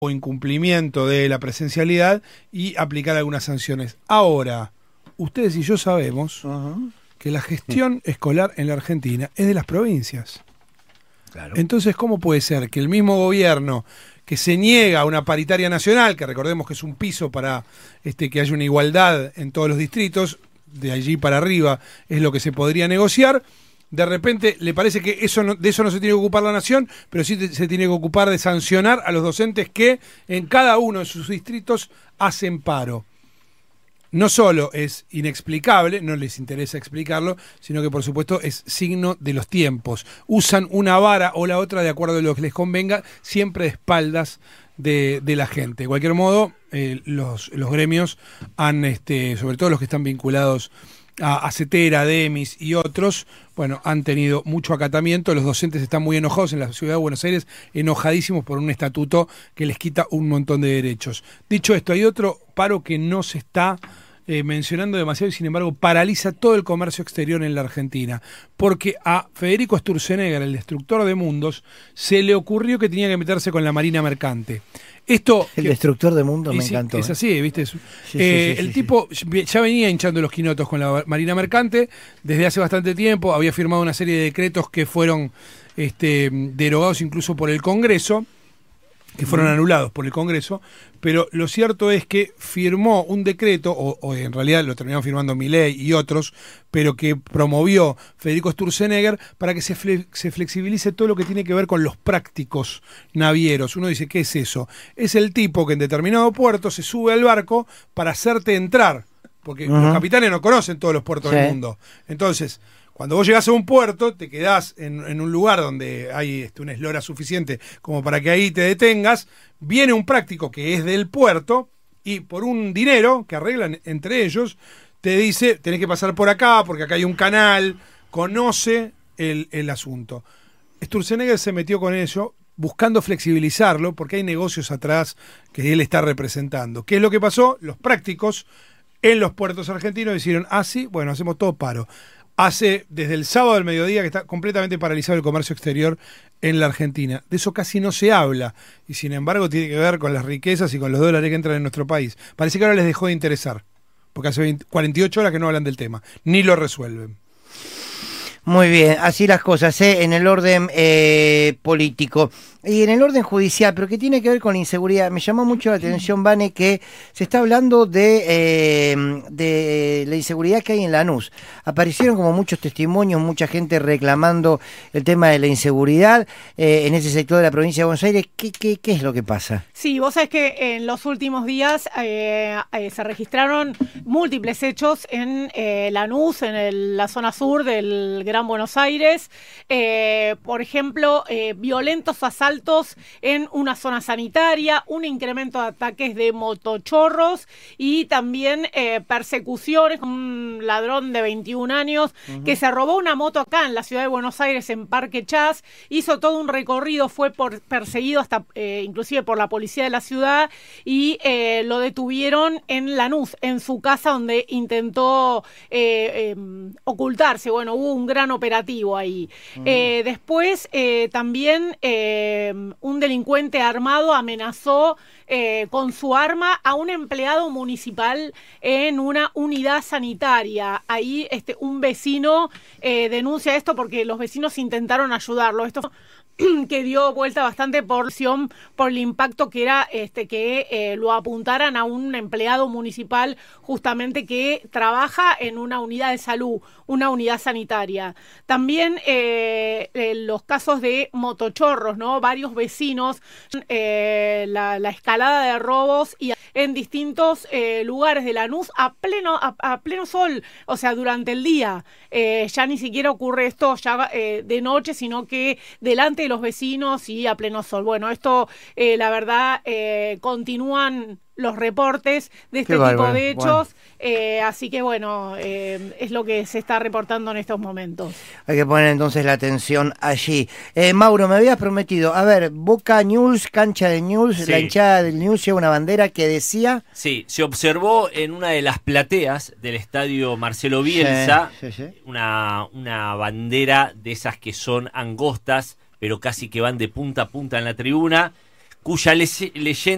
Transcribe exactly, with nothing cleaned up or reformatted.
o incumplimiento de la presencialidad y aplicar algunas sanciones. Ahora, ustedes y yo sabemos uh-huh. que la gestión escolar en la Argentina es de las provincias. Claro. Entonces, ¿cómo puede ser que el mismo gobierno que se niega a una paritaria nacional, que recordemos que es un piso para este, que haya una igualdad en todos los distritos, de allí para arriba es lo que se podría negociar, de repente le parece que eso no, de eso no se tiene que ocupar la nación, pero sí se tiene que ocupar de sancionar a los docentes que en cada uno de sus distritos hacen paro? No solo es inexplicable, no les interesa explicarlo, sino que por supuesto es signo de los tiempos. Usan una vara o la otra de acuerdo a lo que les convenga, siempre de espaldas de, de la gente. De cualquier modo, eh, los, los gremios han, este, sobre todo los que están vinculados a, a CETERA, DEMIS y otros, bueno, han tenido mucho acatamiento. Los docentes están muy enojados en la ciudad de Buenos Aires, enojadísimos por un estatuto que les quita un montón de derechos. Dicho esto, hay otro paro que no se está eh, mencionando demasiado y sin embargo paraliza todo el comercio exterior en la Argentina, porque a Federico Sturzenegger, el destructor de mundos, se le ocurrió que tenía que meterse con la Marina Mercante. Esto, el que, destructor de mundos me sí, encantó. Es así, ¿viste? Sí, sí, eh, sí, el sí, tipo sí. ya venía hinchando los quinotos con la Marina Mercante desde hace bastante tiempo, había firmado una serie de decretos que fueron este, derogados incluso por el Congreso, que fueron anulados por el Congreso, pero lo cierto es que firmó un decreto, o, o en realidad lo terminaron firmando Milei y otros, pero que promovió Federico Sturzenegger para que se, fle se flexibilice todo lo que tiene que ver con los prácticos navieros. Uno dice, ¿qué es eso? Es el tipo que en determinado puerto se sube al barco para hacerte entrar, porque uh-huh. los capitanes no conocen todos los puertos sí. del mundo. Entonces, cuando vos llegás a un puerto, te quedás en, en un lugar donde hay este, una eslora suficiente como para que ahí te detengas, viene un práctico que es del puerto y por un dinero que arreglan entre ellos, te dice, tenés que pasar por acá porque acá hay un canal, conoce el, el asunto. Sturzenegger se metió con ello buscando flexibilizarlo porque hay negocios atrás que él está representando. ¿Qué es lo que pasó? Los prácticos en los puertos argentinos dijeron, ah, sí, bueno, hacemos todo paro. Hace desde el sábado al mediodía que está completamente paralizado el comercio exterior en la Argentina. De eso casi no se habla y sin embargo tiene que ver con las riquezas y con los dólares que entran en nuestro país. Parece que ahora les dejó de interesar, porque hace veinte, cuarenta y ocho horas que no hablan del tema, ni lo resuelven. Muy bien, así las cosas, ¿eh? En el orden eh, político y en el orden judicial, pero que tiene que ver con la inseguridad. Me llamó mucho la atención, Vane, que se está hablando de, eh, de la inseguridad que hay en Lanús. Aparecieron como muchos testimonios, mucha gente reclamando el tema de la inseguridad eh, en ese sector de la provincia de Buenos Aires. ¿Qué, qué, qué es lo que pasa? Sí, vos sabés que en los últimos días eh, eh, se registraron múltiples hechos en eh, Lanús, en el, la zona sur del Gran Buenos Aires, eh, por ejemplo, eh, violentos asaltos en una zona sanitaria, un incremento de ataques de motochorros y también eh, persecuciones con un ladrón de veintiún años uh-huh. que se robó una moto acá en la ciudad de Buenos Aires, en Parque Chas, hizo todo un recorrido, fue por, perseguido hasta eh, inclusive por la policía de la ciudad y eh, lo detuvieron en Lanús, en su casa donde intentó eh, eh, ocultarse. Bueno, hubo un gran operativo ahí. Uh-huh. Eh, después eh, también eh, un delincuente armado amenazó eh, con su arma a un empleado municipal en una unidad sanitaria. Ahí este, un vecino eh, denuncia esto porque los vecinos intentaron ayudarlo. Esto que dio vuelta bastante por, por el impacto que era este que eh, lo apuntaran a un empleado municipal justamente que trabaja en una unidad de salud, una unidad sanitaria. También eh, eh, los casos de motochorros, ¿no? Varios vecinos, eh, la, la escalada de robos y en distintos eh, lugares de Lanús a pleno, a, a pleno sol, o sea, durante el día. Eh, ya ni siquiera ocurre esto ya eh, de noche, sino que delante de los vecinos y a pleno sol. Bueno, esto eh, la verdad eh, continúan los reportes de este Qué tipo bárbaro. de hechos, Bueno. eh, así que bueno, eh, es lo que se está reportando en estos momentos. Hay que poner entonces la atención allí. Eh, Mauro, me habías prometido, a ver, Boca News, cancha de News, sí. La hinchada del News lleva una bandera que decía... Sí, se observó en una de las plateas del estadio Marcelo Bielsa, sí, sí, sí. Una, una bandera de esas que son angostas, pero casi que van de punta a punta en la tribuna, cuya le leyenda